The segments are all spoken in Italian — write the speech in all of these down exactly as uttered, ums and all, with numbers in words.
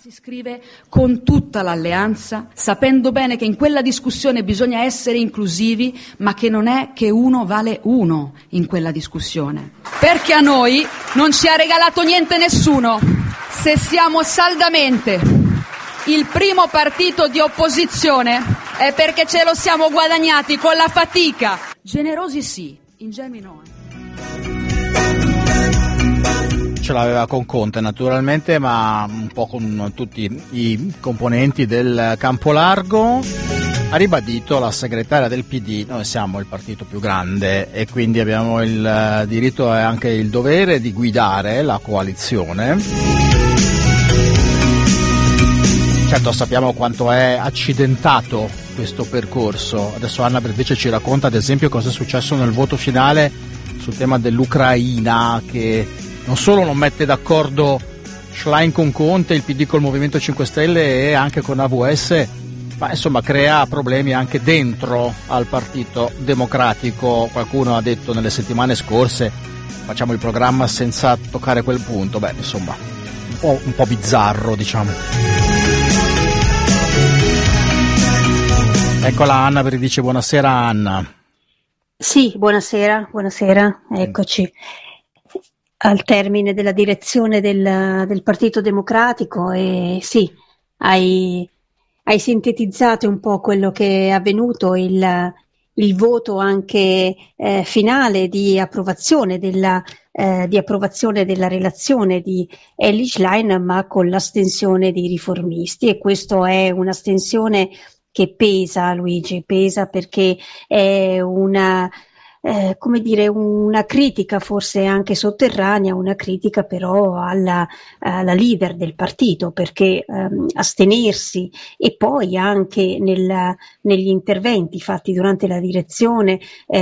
Si scrive con tutta l'alleanza, sapendo bene che in quella discussione bisogna essere inclusivi, ma che non è che uno vale uno in quella discussione. Perché a noi non ci ha regalato niente nessuno. Se siamo saldamente il primo partito di opposizione è perché ce lo siamo guadagnati con la fatica. Generosi sì, ingenui no. Ce l'aveva con Conte naturalmente, ma un po' con tutti i componenti del campo largo. Ha ribadito la segretaria del P D: noi siamo il partito più grande e quindi abbiamo il diritto e anche il dovere di guidare la coalizione. Certo, sappiamo quanto è accidentato questo percorso. Adesso Anna Berdice ci racconta ad esempio cosa è successo nel voto finale sul tema dell'Ucraina, che non solo non mette d'accordo Schlein con Conte, il P D col Movimento cinque Stelle e anche con A V S, ma insomma crea problemi anche dentro al Partito Democratico. Qualcuno ha detto nelle settimane scorse: facciamo il programma senza toccare quel punto. Beh, insomma, un po', un po' bizzarro, diciamo. Eccola Anna Berdice, buonasera Anna. Sì, buonasera, buonasera, eccoci. Al termine della direzione del, del Partito Democratico, e sì, hai, hai sintetizzato un po' quello che è avvenuto, il, il voto anche eh, finale di approvazione della, eh, di approvazione della relazione di Elly Schlein, ma con l'astensione dei riformisti, e questo è un'astensione che pesa, Luigi, pesa perché è una Eh, come dire, una critica forse anche sotterranea, una critica però alla, alla leader del partito, perché ehm, astenersi e poi anche nel, negli interventi fatti durante la direzione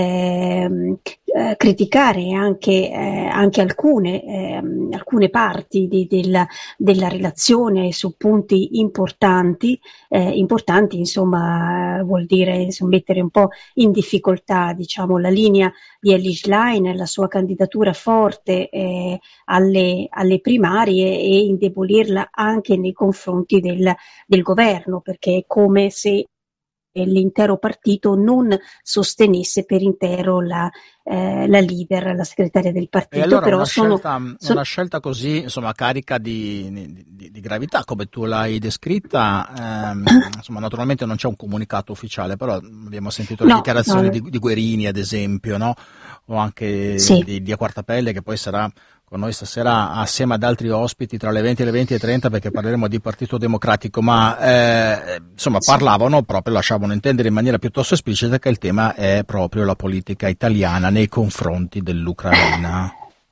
ehm, eh, criticare anche, eh, anche alcune, ehm, alcune parti di, della, della relazione su punti importanti, eh, importanti insomma vuol dire insomma, mettere un po' in difficoltà, diciamo, la linea di Elly Schlein, la sua candidatura forte eh, alle, alle primarie, e indebolirla anche nei confronti del, del governo, perché è come se l'intero partito non sostenesse per intero la, eh, la leader, la segretaria del partito. E allora però una, sono, scelta, sono... una scelta così insomma carica di, di, di gravità come tu l'hai descritta, ehm, insomma naturalmente non c'è un comunicato ufficiale, però abbiamo sentito le no, dichiarazioni no. Di, di Guerini ad esempio, no? O anche sì. di, di Quartapelle, che poi sarà con noi stasera assieme ad altri ospiti tra le venti e le venti e trenta, perché parleremo di Partito Democratico, ma eh, insomma parlavano proprio, lasciavano intendere in maniera piuttosto esplicita che il tema è proprio la politica italiana nei confronti dell'Ucraina.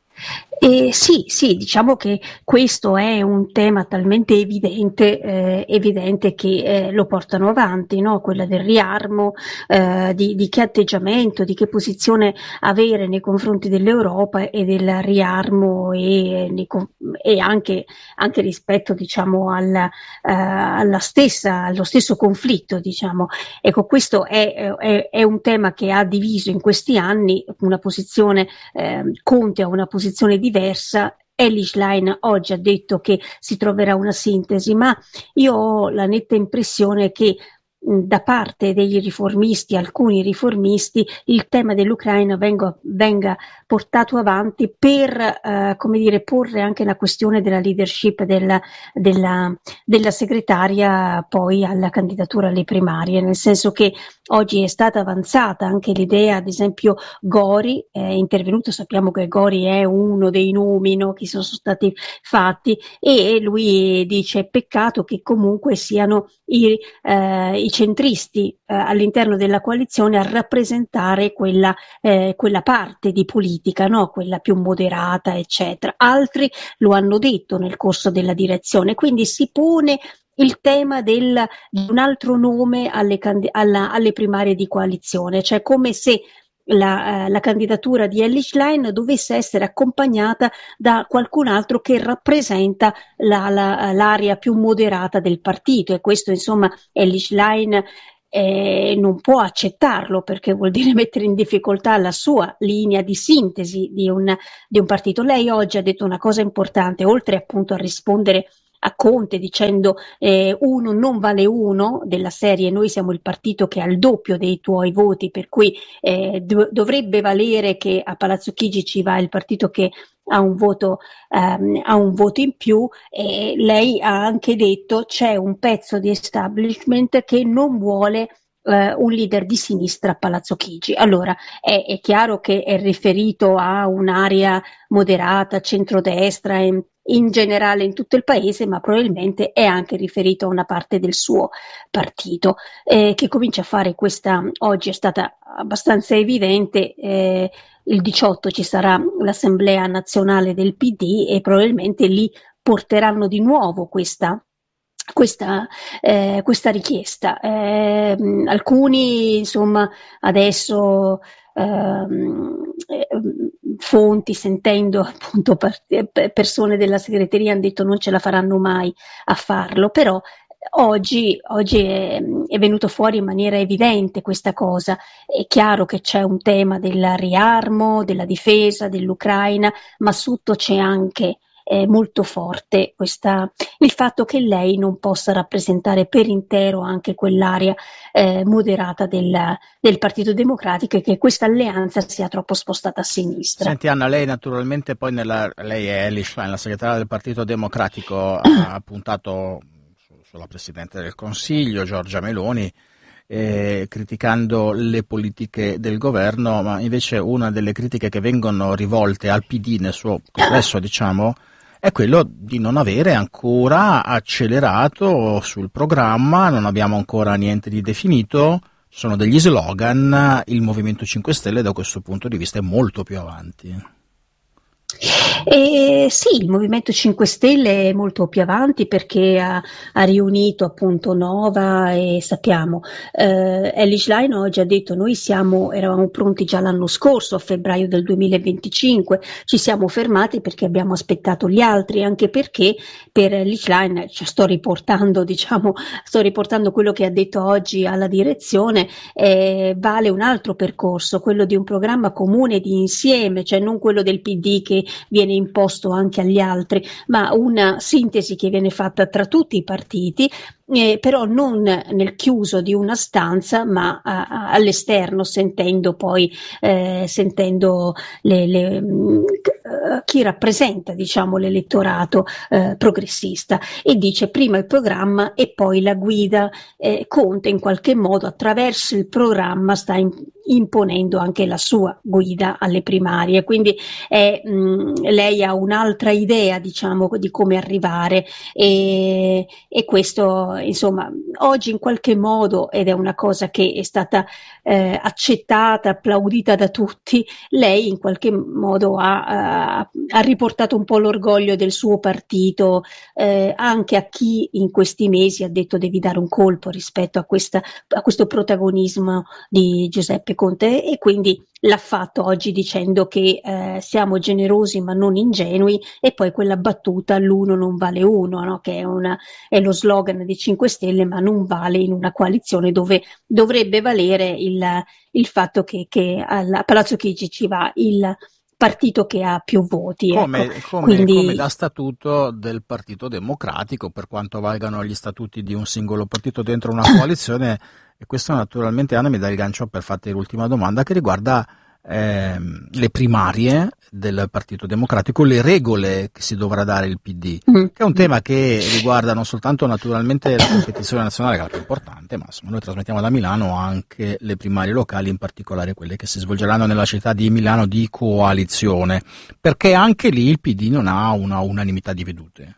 Eh, sì, sì, diciamo che questo è un tema talmente evidente, eh, evidente che eh, lo portano avanti, no? Quella del riarmo, eh, di, di che atteggiamento, di che posizione avere nei confronti dell'Europa e del riarmo, e, e anche, anche rispetto, diciamo, alla, eh, alla stessa, allo stesso conflitto, diciamo. Ecco, questo è, è, è un tema che ha diviso in questi anni una posizione, eh, Conte ha una posizione diversa. Elly Schlein oggi ha detto che si troverà una sintesi, ma io ho la netta impressione che mh, da parte dei riformisti, alcuni riformisti, il tema dell'Ucraina venga, venga portato avanti per eh, come dire, porre anche la questione della leadership della, della, della segretaria poi alla candidatura alle primarie, nel senso che oggi è stata avanzata anche l'idea, ad esempio Gori è intervenuto, sappiamo che Gori è uno dei nomi, no, che sono stati fatti, e lui dice: peccato che comunque siano i, eh, i centristi eh, all'interno della coalizione a rappresentare quella, eh, quella parte di politica, no, quella più moderata, eccetera. Altri lo hanno detto nel corso della direzione, quindi si pone il tema del, di un altro nome alle, alla, alle primarie di coalizione, cioè come se la, eh, la candidatura di Elly Schlein dovesse essere accompagnata da qualcun altro che rappresenta la, la, l'area più moderata del partito, e questo insomma Elly Schlein eh, non può accettarlo, perché vuol dire mettere in difficoltà la sua linea di sintesi di un, di un partito. Lei oggi ha detto una cosa importante, oltre appunto a rispondere a Conte dicendo eh, uno non vale uno, della serie noi siamo il partito che ha il doppio dei tuoi voti, per cui eh, do- dovrebbe valere che a Palazzo Chigi ci va il partito che ha un voto, ehm, ha un voto in più. E lei ha anche detto c'è un pezzo di establishment che non vuole eh, un leader di sinistra a Palazzo Chigi. Allora è, è chiaro che è riferito a un'area moderata, centrodestra, in, in generale in tutto il paese, ma probabilmente è anche riferito a una parte del suo partito eh, che comincia a fare questa, oggi è stata abbastanza evidente, eh, il diciotto ci sarà l'Assemblea Nazionale del P D e probabilmente lì porteranno di nuovo questa questa, eh, questa richiesta. Eh, alcuni, insomma, adesso ehm, eh, fonti, sentendo appunto per, persone della segreteria, hanno detto non ce la faranno mai a farlo, però Oggi, oggi è, è venuto fuori in maniera evidente questa cosa. È chiaro che c'è un tema del riarmo, della difesa, dell'Ucraina, ma sotto c'è anche eh, molto forte questa, il fatto che lei non possa rappresentare per intero anche quell'area eh, moderata del, del Partito Democratico e che questa alleanza sia troppo spostata a sinistra. Senti Anna, lei naturalmente poi nella, lei è Elly Schlein, la segretaria del Partito Democratico, ha puntato sulla Presidente del Consiglio, Giorgia Meloni, eh, criticando le politiche del governo, ma invece una delle critiche che vengono rivolte al P D nel suo complesso, diciamo, è quello di non avere ancora accelerato sul programma, non abbiamo ancora niente di definito, sono degli slogan, il Movimento cinque Stelle da questo punto di vista è molto più avanti. Eh, sì, il Movimento cinque Stelle è molto più avanti perché ha, ha riunito appunto Nova e sappiamo, eh, Elly Schlein oggi ha detto noi siamo, eravamo pronti già l'anno scorso, a febbraio del duemilaventicinque, ci siamo fermati perché abbiamo aspettato gli altri, anche perché per Elly Schlein, cioè sto riportando, diciamo, sto riportando quello che ha detto oggi alla direzione, eh, vale un altro percorso, quello di un programma comune di insieme, cioè non quello del P D che viene imposto anche agli altri, ma una sintesi che viene fatta tra tutti i partiti, eh, però non nel chiuso di una stanza, ma a, a, all'esterno, sentendo poi eh, sentendo le, le, mh, chi rappresenta, diciamo, l'elettorato eh, progressista, e dice prima il programma e poi la guida. eh, Conte in qualche modo attraverso il programma sta in, imponendo anche la sua guida alle primarie, quindi è, mh, lei ha un'altra idea, diciamo, di come arrivare, e, e questo, insomma, oggi in qualche modo, ed è una cosa che è stata eh, accettata, applaudita da tutti, lei in qualche modo ha, ha, ha riportato un po' l'orgoglio del suo partito eh, anche a chi in questi mesi ha detto devi dare un colpo rispetto a, questa, a questo protagonismo di Giuseppe Conte, e quindi l'ha fatto oggi dicendo che eh, siamo generosi ma non ingenui, e poi quella battuta l'uno non vale uno, no? Che è, una, è lo slogan dei cinque Stelle, ma non vale in una coalizione dove dovrebbe valere il, il fatto che, che a Palazzo Chigi ci va il partito che ha più voti. Come, ecco. come, Quindi, come da statuto del Partito Democratico, per quanto valgano gli statuti di un singolo partito dentro una coalizione. E questo naturalmente, Anna, mi dà il gancio per farti l'ultima domanda che riguarda ehm, le primarie del Partito Democratico, le regole che si dovrà dare il P D, mm. che è un tema che riguarda non soltanto naturalmente la competizione nazionale, che è la più importante, ma insomma noi trasmettiamo da Milano anche le primarie locali, in particolare quelle che si svolgeranno nella città di Milano di coalizione, perché anche lì il P D non ha una unanimità di vedute.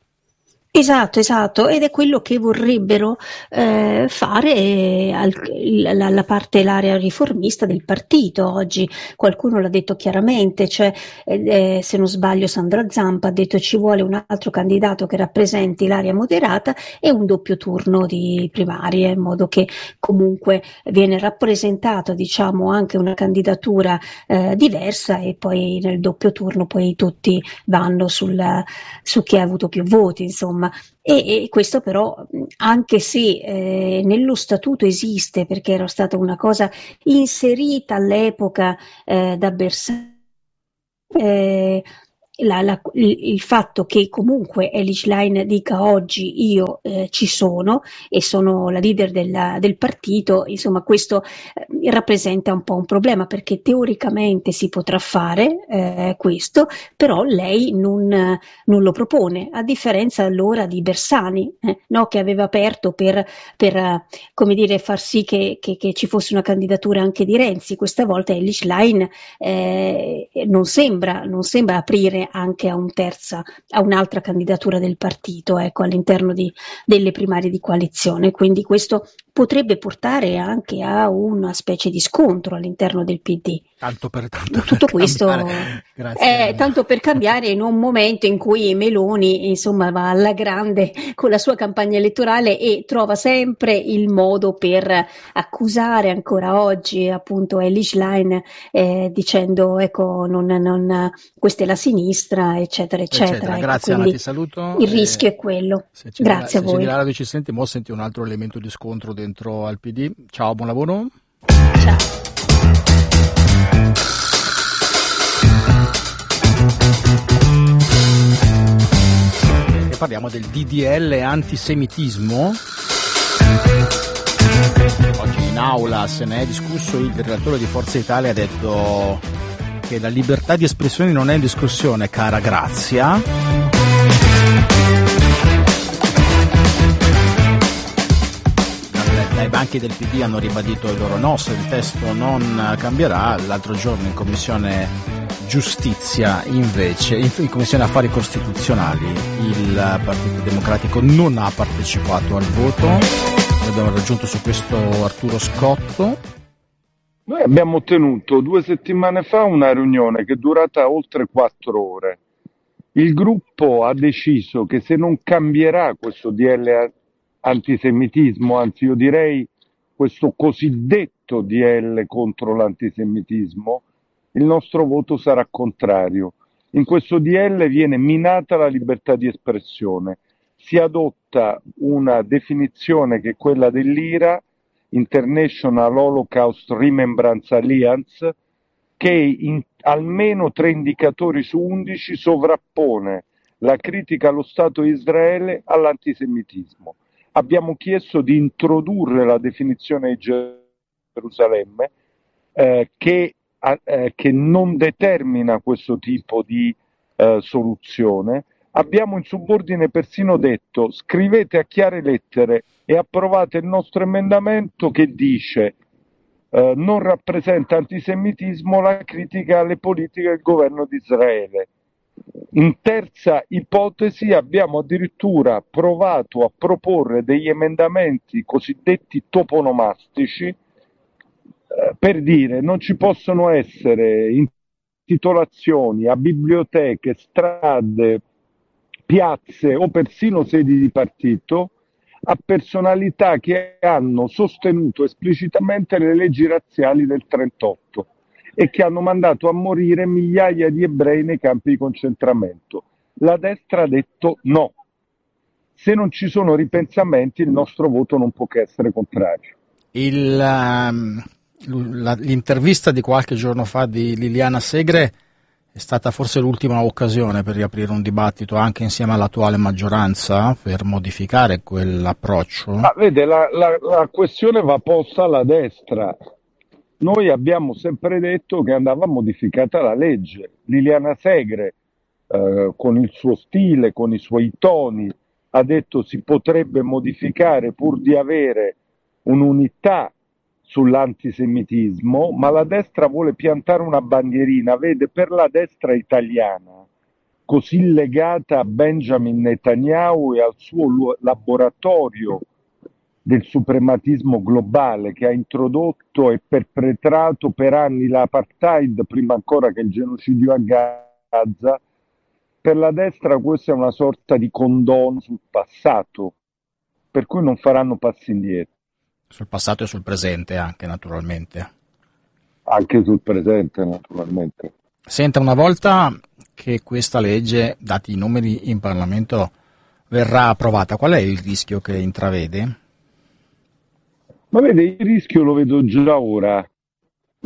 Esatto, esatto, ed è quello che vorrebbero eh, fare al, la, la parte, l'area riformista del partito. Oggi qualcuno l'ha detto chiaramente, cioè, eh, se non sbaglio Sandra Zampa ha detto ci vuole un altro candidato che rappresenti l'area moderata e un doppio turno di primarie, in modo che comunque viene rappresentato, diciamo, anche una candidatura eh, diversa, e poi nel doppio turno poi tutti vanno sul, su chi ha avuto più voti, insomma. E, e questo però, anche se eh, nello statuto esiste, perché era stata una cosa inserita all'epoca eh, da Bersani, eh, la, la, il, il fatto che comunque Elly Schlein dica oggi io eh, ci sono e sono la leader della, del partito, insomma questo eh, rappresenta un po' un problema, perché teoricamente si potrà fare eh, questo, però lei non, non lo propone, a differenza allora di Bersani, eh, no, che aveva aperto per, per uh, come dire, far sì che, che, che ci fosse una candidatura anche di Renzi. Questa volta Elly Schlein eh, non sembra, non sembra aprire anche a, un terza, a un'altra candidatura del partito, ecco, all'interno di, delle primarie di coalizione, quindi questo potrebbe portare anche a una specie di scontro all'interno del P D. Tanto per, tanto Tutto per questo è tanto per cambiare in un momento in cui Meloni insomma va alla grande con la sua campagna elettorale e trova sempre il modo per accusare ancora oggi appunto Elly Schlein eh, dicendo ecco non, non, questa è la sinistra eccetera eccetera, eccetera. Ecco, Grazie Anna, ti saluto. Il rischio è quello. Se Grazie a voi. Se Radio ci senti, mo senti un altro elemento di scontro dentro al P D. Ciao, buon lavoro. Ciao. Parliamo del D D L antisemitismo. Oggi in aula se ne è discusso, il relatore di Forza Italia ha detto che la libertà di espressione non è in discussione, cara Grazia. Dai banchi del P D hanno ribadito il loro no, se il testo non cambierà. L'altro giorno in Commissione Giustizia invece, in Commissione Affari Costituzionali, il Partito Democratico non ha partecipato al voto. Abbiamo raggiunto su questo Arturo Scotto. Noi abbiamo tenuto due settimane fa una riunione che è durata oltre quattro ore. Il gruppo ha deciso che se non cambierà questo D L antisemitismo, anzi io direi questo cosiddetto D L contro l'antisemitismo, il nostro voto sarà contrario. In questo D L viene minata la libertà di espressione, si adotta una definizione che è quella dell'I R A, International Holocaust Remembrance Alliance, che in almeno tre indicatori su undici sovrappone la critica allo Stato di Israele all'antisemitismo. Abbiamo chiesto di introdurre la definizione di Gerusalemme eh, che Eh, che non determina questo tipo di eh, soluzione. Abbiamo in subordine persino detto: scrivete a chiare lettere e approvate il nostro emendamento che dice eh, non rappresenta antisemitismo la critica alle politiche del governo di Israele. In terza ipotesi abbiamo addirittura provato a proporre degli emendamenti cosiddetti toponomastici per dire non ci possono essere intitolazioni a biblioteche, strade, piazze o persino sedi di partito a personalità che hanno sostenuto esplicitamente le leggi razziali del trentotto e che hanno mandato a morire migliaia di ebrei nei campi di concentramento. La destra ha detto no. Se non ci sono ripensamenti, il nostro voto non può che essere contrario. Il... Um... L'intervista di qualche giorno fa di Liliana Segre è stata forse l'ultima occasione per riaprire un dibattito anche insieme all'attuale maggioranza per modificare quell'approccio. Ma vede, la, la, la questione va posta alla destra. Noi abbiamo sempre detto che andava modificata la legge. Liliana Segre, eh, con il suo stile, con i suoi toni, ha detto si potrebbe modificare pur di avere un'unità sull'antisemitismo, ma la destra vuole piantare una bandierina. Vede, per la destra italiana, così legata a Benjamin Netanyahu e al suo laboratorio del suprematismo globale che ha introdotto e perpetrato per anni l'apartheid, prima ancora che il genocidio a Gaza, per la destra questa è una sorta di condono sul passato, per cui non faranno passi indietro. Sul passato e sul presente anche, naturalmente. Anche sul presente, naturalmente. Senta, una volta che questa legge, dati i numeri in Parlamento, verrà approvata, qual è il rischio che intravede? Ma vede, il rischio lo vedo già ora.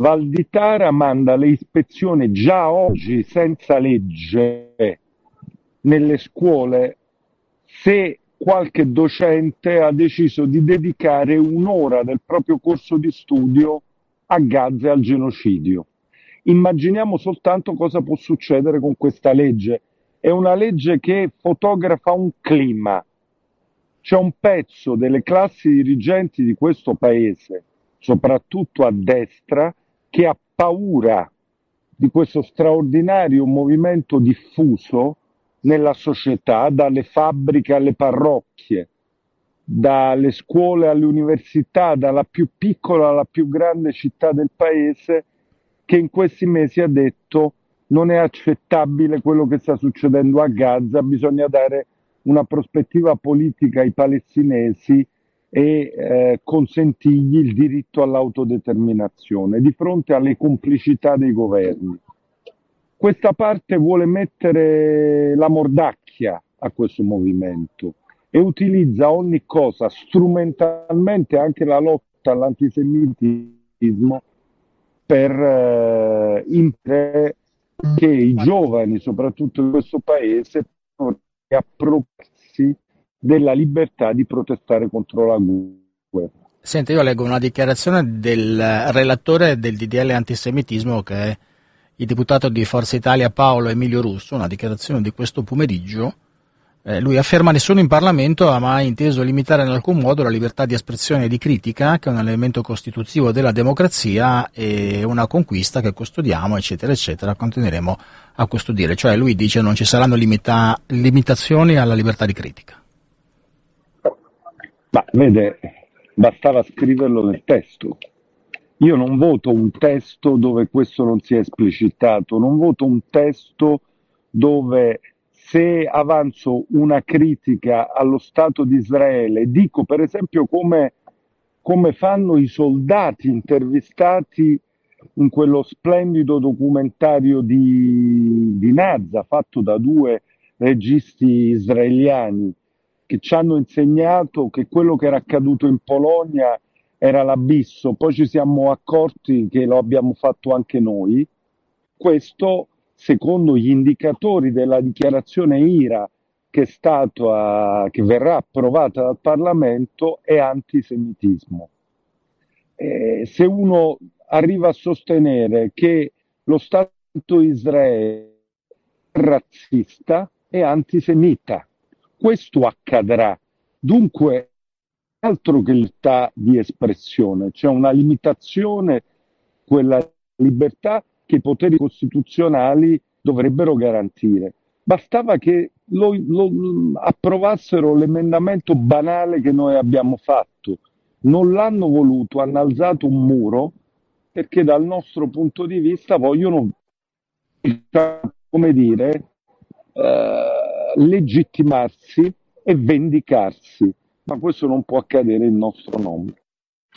Val di Tara manda le ispezioni già oggi senza legge nelle scuole se qualche docente ha deciso di dedicare un'ora del proprio corso di studio a Gaza e al genocidio. Immaginiamo soltanto cosa può succedere con questa legge. È una legge che fotografa un clima. C'è un pezzo delle classi dirigenti di questo paese, soprattutto a destra, che ha paura di questo straordinario movimento diffuso nella società, dalle fabbriche alle parrocchie, dalle scuole alle università, dalla più piccola alla più grande città del paese, che in questi mesi ha detto: non è accettabile quello che sta succedendo a Gaza, bisogna dare una prospettiva politica ai palestinesi e eh, consentirgli il diritto all'autodeterminazione di fronte alle complicità dei governi. Questa parte vuole mettere la mordacchia a questo movimento e utilizza ogni cosa, strumentalmente anche la lotta all'antisemitismo, per eh, impedire che i giovani, soprattutto in questo paese, possano appropriarsi della libertà di protestare contro la guerra. Senti, io leggo una dichiarazione del relatore del D D L antisemitismo, che è il deputato di Forza Italia Paolo Emilio Russo, una dichiarazione di questo pomeriggio. Eh, lui afferma: nessuno in Parlamento ha mai inteso limitare in alcun modo la libertà di espressione e di critica, che è un elemento costitutivo della democrazia e una conquista che custodiamo, eccetera, eccetera, continueremo a custodire. Cioè lui dice non ci saranno limita- limitazioni alla libertà di critica. Ma vede, bastava scriverlo nel testo. Io non voto un testo dove questo non sia esplicitato, non voto un testo dove, se avanzo una critica allo Stato di Israele, dico per esempio come, come fanno i soldati intervistati in quello splendido documentario di, di Nazza, fatto da due registi israeliani, che ci hanno insegnato che quello che era accaduto in Polonia era l'abisso, poi ci siamo accorti che lo abbiamo fatto anche noi. Questo, secondo gli indicatori della dichiarazione I R A che, è stato a, che verrà approvata dal Parlamento, è antisemitismo. Eh, se uno arriva a sostenere che lo Stato Israele è razzista, è antisemita. Questo accadrà. Dunque, altro che libertà di espressione, c'è una limitazione, quella libertà che i poteri costituzionali dovrebbero garantire. Bastava che lo, lo, approvassero l'emendamento banale che noi abbiamo fatto. Non l'hanno voluto, hanno alzato un muro, perché dal nostro punto di vista vogliono, come dire, eh, legittimarsi e vendicarsi. Ma questo non può accadere in nostro nome.